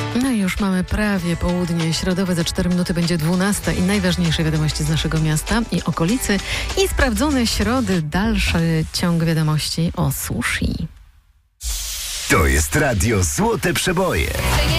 No i już mamy prawie południe środowe, za 4 minuty będzie 12 i najważniejsze wiadomości z naszego miasta i okolicy i sprawdzone środy, dalszy ciąg wiadomości o sushi. To jest Radio Złote Przeboje.